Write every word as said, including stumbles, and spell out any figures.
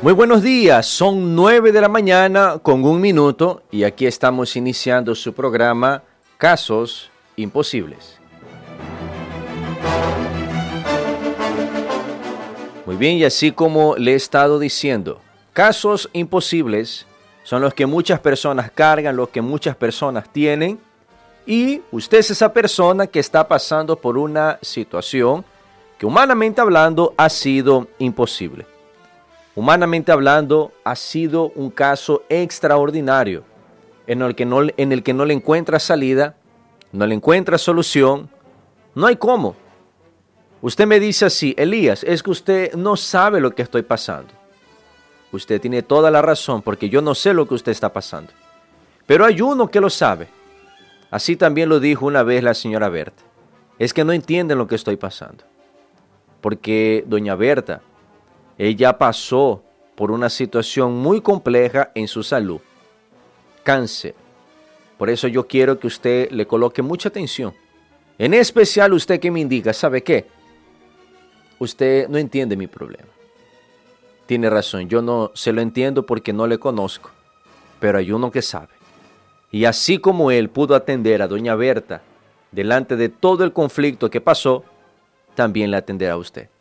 Muy buenos días, son nueve de la mañana con un minuto y aquí estamos iniciando su programa Casos Imposibles. Muy bien, y así como le he estado diciendo, casos imposibles son los que muchas personas cargan, los que muchas personas tienen, y usted es esa persona que está pasando por una situación que humanamente hablando ha sido imposible. Humanamente hablando, ha sido un caso extraordinario en el que no, en el que no le encuentra salida, no le encuentra solución, no hay cómo. Usted me dice así, Elías, es que usted no sabe lo que estoy pasando. Usted tiene toda la razón porque yo no sé lo que usted está pasando. Pero hay uno que lo sabe. Así también lo dijo una vez la señora Berta. Es que no entienden lo que estoy pasando. Porque doña Berta, ella pasó por una situación muy compleja en su salud. Cáncer. Por eso yo quiero que usted le coloque mucha atención. En especial usted que me indica, ¿sabe qué? Usted no entiende mi problema. Tiene razón, yo no se lo entiendo porque no le conozco. Pero hay uno que sabe. Y así como él pudo atender a doña Berta delante de todo el conflicto que pasó, también le atenderá a usted.